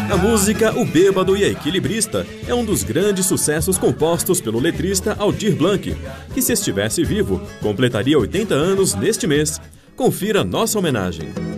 A música O Bêbado e a Equilibrista é um dos grandes sucessos compostos pelo letrista Aldir Blanc, que, se estivesse vivo, completaria 80 anos neste mês. Confira nossa homenagem.